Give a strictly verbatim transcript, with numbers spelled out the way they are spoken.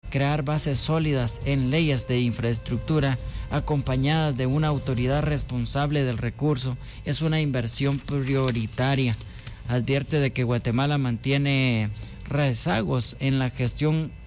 Crear bases sólidas en leyes de infraestructura acompañadas de una autoridad responsable del recurso es una inversión prioritaria. Advierte de que Guatemala mantiene rezagos en la gestión